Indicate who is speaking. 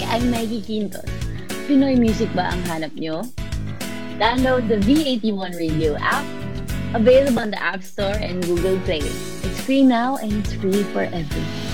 Speaker 1: I'm Maggie Quintos. Pinoy music ba ang hanap nyo? Download the V81 Radio app, available on the App Store and Google Play. It's free now and it's free for everyone.